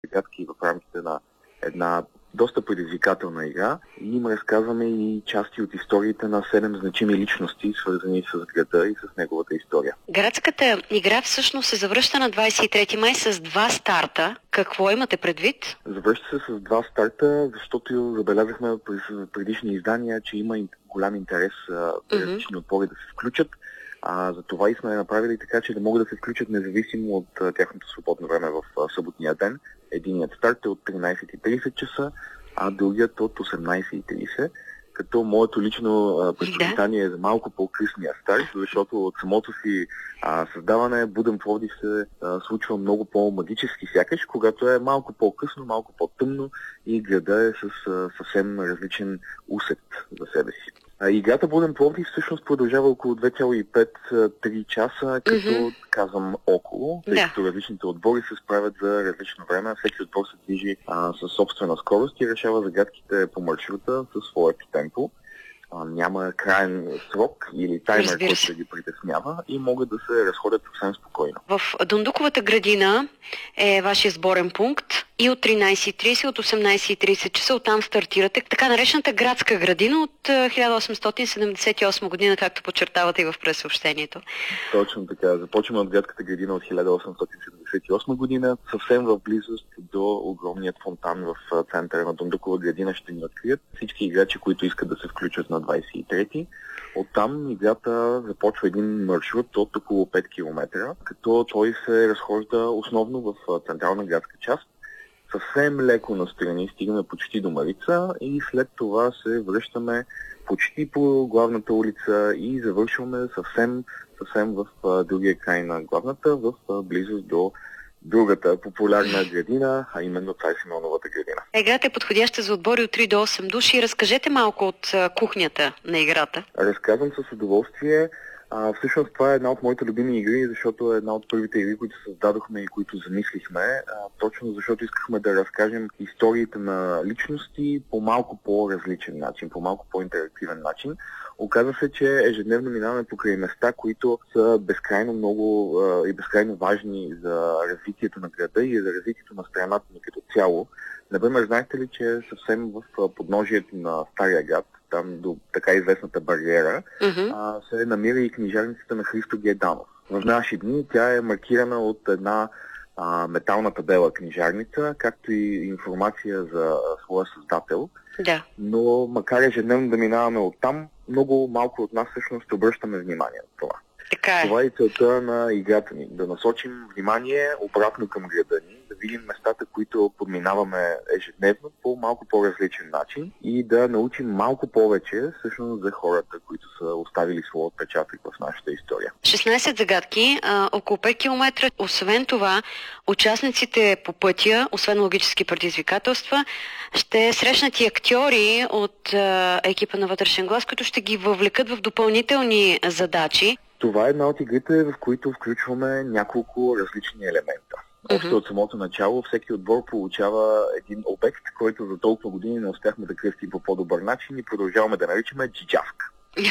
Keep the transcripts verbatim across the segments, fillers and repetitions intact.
загадки в рамките на една доста предизвикателна игра и им разказваме и части от историите на седем значими личности, свързани с града и с неговата история. Градската игра всъщност се завръща на двадесет и трети май с два старта. Какво имате предвид? Завръща се с два старта, защото забелязахме през предишни издания, че има голям интерес различни отбори да се включат. А, за това и сме направили така, че да могат да се включат независимо от а, тяхното свободно време в а, съботния ден. Единият старт е от тринадесет и тридесет часа, а другият от осемнадесет и тридесет. Като моето лично а, предпочитание е за малко по-късния старт, защото от самото си а, създаване Буден Пловдив се а, случва много по-магически сякаш, когато е малко по-късно, малко по-тъмно и града е с а, съвсем различен усет за себе си. Играта Буден Пловдив всъщност продължава около две цяло и пет до три часа, като mm-hmm. казвам около, тъй като да. различните отбори се справят за различно време. Всеки отбор се движи а, със собствена скорост и решава загадките по маршрута със своето темпо. А, няма краен срок или таймер, който да ги притеснява и могат да се разходят съвсем спокойно. В Дондуковата градина е вашия сборен пункт и от тринадесет и тридесет, от осемнадесет и тридесет часа оттам стартирате така наречената градска градина от хиляда осемстотин седемдесет и осма година, както подчертавате и в пресъобщението. Точно така. Започваме от градската градина от хиляда осемстотин седемдесет и осма година. Съвсем в близост до огромният фонтан в центъра на Дондукова градина ще ни открият всички играчи, които искат да се включат на двадесет и трети. Оттам играта започва един маршрут от около пет километра, като той се разхожда основно в централна градска част. Съвсем леко настрани стигаме почти до Марица и след това се връщаме почти по главната улица и завършваме съвсем, съвсем в а, другия край на главната, в а, близост до другата популярна градина, а именно Цар Симеоновата градина. Играта е подходяща за отбори от три до осем души. Разкажете малко от а, кухнята на играта. Разказвам с удоволствие. А, всъщност това е една от моите любими игри, защото е една от първите игри, които създадохме и които замислихме, а, точно защото искахме да разкажем историите на личности по малко по-различен начин, по малко по-интерактивен начин. Оказва се, че ежедневно минаваме покрай места, които са безкрайно много а, и безкрайно важни за развитието на града и за развитието на страната ни като цяло. Например, знаете ли, че съвсем в подножието на Стария град, там до така известната бариера, mm-hmm. а, се намира и книжарницата на Христо Гайданов. В наши дни тя е маркирана от една а, метална табела книжарница, както и информация за своя създател. Да. Но макар ежедневно да минаваме оттам, много малко от нас всъщност обръщаме внимание на това. Така е. Това е целта на играта ни. Да насочим внимание обратно към града ни, да видим местата, които подминаваме ежедневно по малко по-различен начин и да научим малко повече всъщност за хората, които са оставили своя отпечатък в нашата история. шестнадесет загадки, а, около пет километра. Освен това, участниците по пътя, освен логически предизвикателства, ще срещнат и актьори от а, екипа на Вътрешен глас, които ще ги въвлекат в допълнителни задачи. Това е една от игрите, в които включваме няколко различни елемента. Още uh-huh. от самото начало всеки отбор получава един обект, който за толкова години не успяхме да кръстим по по-добър начин и продължаваме да наричаме джиджавка.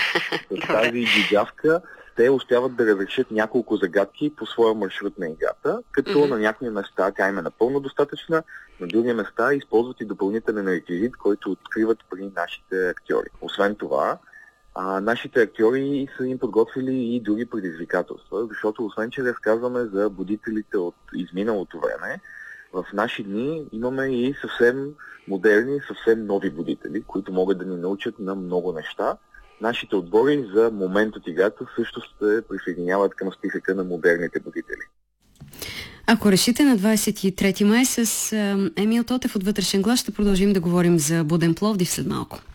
С тази джиджавка те успяват да разрешат няколко загадки по своя маршрут на играта, като uh-huh. на някои места тя им е напълно достатъчна, на други места използват и допълнителен реквизит, който откриват при нашите актьори. Освен това, А, нашите актьори са им подготвили и други предизвикателства, защото освен, че разказваме за будителите от изминалото време, в наши дни имаме и съвсем модерни, съвсем нови будители, които могат да ни научат на много неща. Нашите отбори за момент от играта също се присъединяват към списъка на модерните будители. Ако решите на двадесет и трети май с Емил Тотев от Вътрешен глас, ще продължим да говорим за Буден Пловдив след малко.